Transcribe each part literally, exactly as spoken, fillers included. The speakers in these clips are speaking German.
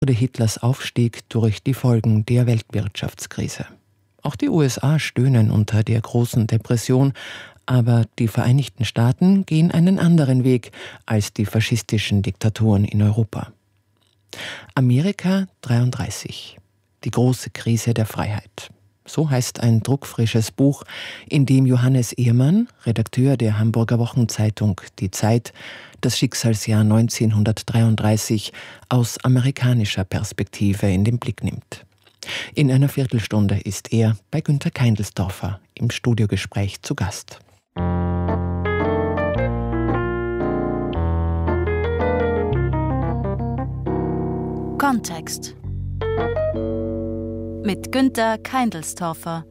wurde Hitlers Aufstieg durch die Folgen der Weltwirtschaftskrise. Auch die U S A stöhnen unter der großen Depression, aber die Vereinigten Staaten gehen einen anderen Weg als die faschistischen Diktaturen in Europa. Amerika dreiunddreißig. Die große Krise der Freiheit. So heißt ein druckfrisches Buch, in dem Johannes Ehrmann, Redakteur der Hamburger Wochenzeitung Die Zeit, das Schicksalsjahr neunzehnhundertdreiunddreißig aus amerikanischer Perspektive in den Blick nimmt. In einer Viertelstunde ist er bei Günther Keindelsdorfer im Studiogespräch zu Gast. Kontext mit Günther Keindelsdorfer.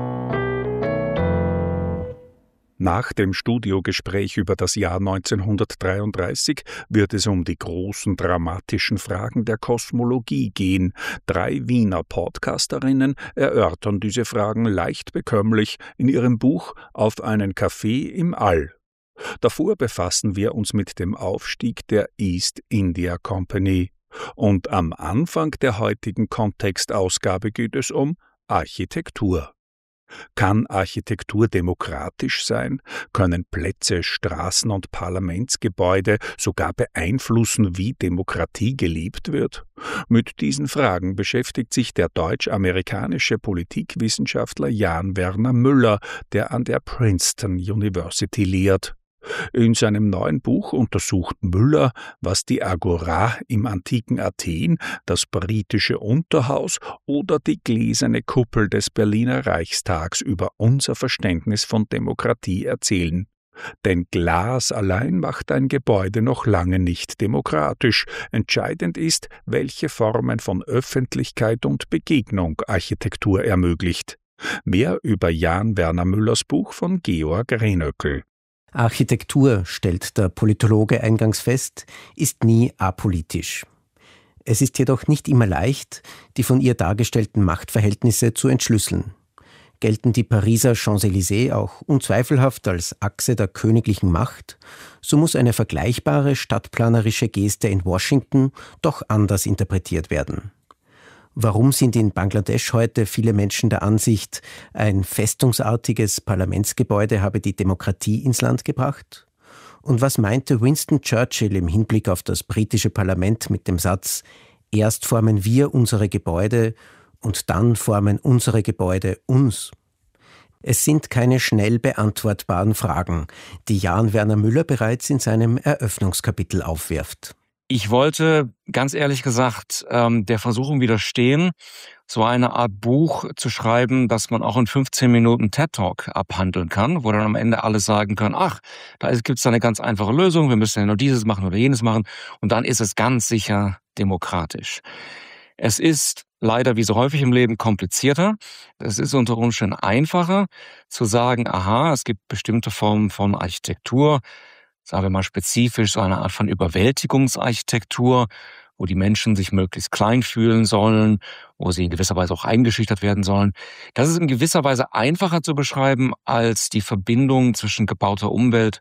Nach dem Studiogespräch über das Jahr neunzehnhundertdreiunddreißig wird es um die großen dramatischen Fragen der Kosmologie gehen. Drei Wiener Podcasterinnen erörtern diese Fragen leicht bekömmlich in ihrem Buch Auf einen Kaffee im All. Davor befassen wir uns mit dem Aufstieg der East India Company. Und am Anfang der heutigen Kontextausgabe geht es um Architektur. Kann Architektur demokratisch sein? Können Plätze, Straßen und Parlamentsgebäude sogar beeinflussen, wie Demokratie gelebt wird? Mit diesen Fragen beschäftigt sich der deutsch-amerikanische Politikwissenschaftler Jan Werner Müller, der an der Princeton University lehrt. In seinem neuen Buch untersucht Müller, was die Agora im antiken Athen, das britische Unterhaus oder die gläserne Kuppel des Berliner Reichstags über unser Verständnis von Demokratie erzählen. Denn Glas allein macht ein Gebäude noch lange nicht demokratisch. Entscheidend ist, welche Formen von Öffentlichkeit und Begegnung Architektur ermöglicht. Mehr über Jan Werner Müllers Buch von Georg Renöckel. Architektur, stellt der Politologe eingangs fest, ist nie apolitisch. Es ist jedoch nicht immer leicht, die von ihr dargestellten Machtverhältnisse zu entschlüsseln. Gelten die Pariser Champs-Élysées auch unzweifelhaft als Achse der königlichen Macht, so muss eine vergleichbare stadtplanerische Geste in Washington doch anders interpretiert werden. Warum sind in Bangladesch heute viele Menschen der Ansicht, ein festungsartiges Parlamentsgebäude habe die Demokratie ins Land gebracht? Und was meinte Winston Churchill im Hinblick auf das britische Parlament mit dem Satz: Erst formen wir unsere Gebäude und dann formen unsere Gebäude uns? Es sind keine schnell beantwortbaren Fragen, die Jan Werner Müller bereits in seinem Eröffnungskapitel aufwirft. Ich wollte, ganz ehrlich gesagt, der Versuchung widerstehen, so eine Art Buch zu schreiben, das man auch in fünfzehn Minuten TED-Talk abhandeln kann, wo dann am Ende alle sagen können, ach, da gibt es eine ganz einfache Lösung, wir müssen ja nur dieses machen oder jenes machen und dann ist es ganz sicher demokratisch. Es ist leider, wie so häufig im Leben, komplizierter. Es ist unter Umständen einfacher zu sagen, aha, es gibt bestimmte Formen von Architektur, sagen wir mal spezifisch so eine Art von Überwältigungsarchitektur, wo die Menschen sich möglichst klein fühlen sollen, wo sie in gewisser Weise auch eingeschüchtert werden sollen. Das ist in gewisser Weise einfacher zu beschreiben als die Verbindung zwischen gebauter Umwelt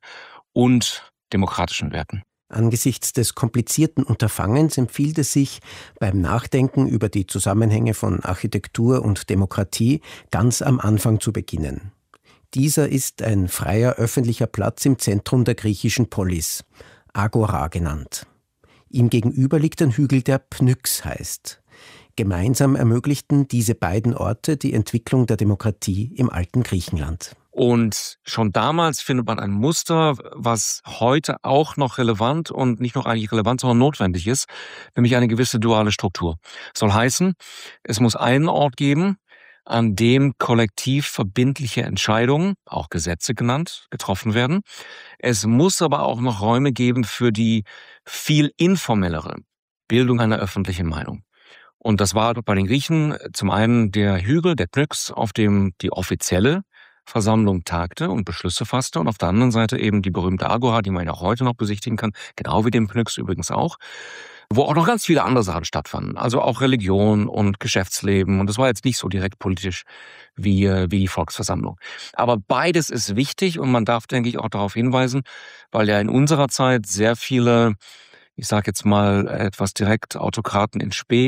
und demokratischen Werten. Angesichts des komplizierten Unterfangens empfiehlt es sich, beim Nachdenken über die Zusammenhänge von Architektur und Demokratie ganz am Anfang zu beginnen. Dieser ist ein freier öffentlicher Platz im Zentrum der griechischen Polis, Agora genannt. Ihm gegenüber liegt ein Hügel, der Pnyx heißt. Gemeinsam ermöglichten diese beiden Orte die Entwicklung der Demokratie im alten Griechenland. Und schon damals findet man ein Muster, was heute auch noch relevant und nicht nur eigentlich relevant, sondern notwendig ist, nämlich eine gewisse duale Struktur. Soll heißen, es muss einen Ort geben, an dem kollektiv verbindliche Entscheidungen, auch Gesetze genannt, getroffen werden. Es muss aber auch noch Räume geben für die viel informellere Bildung einer öffentlichen Meinung. Und das war bei den Griechen zum einen der Hügel, der Pnyx, auf dem die offizielle Versammlung tagte und Beschlüsse fasste und auf der anderen Seite eben die berühmte Agora, die man ja auch heute noch besichtigen kann, genau wie den Pnyx übrigens auch, wo auch noch ganz viele andere Sachen stattfanden, also auch Religion und Geschäftsleben. Und das war jetzt nicht so direkt politisch wie, wie die Volksversammlung. Aber beides ist wichtig und man darf, denke ich, auch darauf hinweisen, weil ja in unserer Zeit sehr viele, ich sage jetzt mal etwas direkt, Autokraten in Spe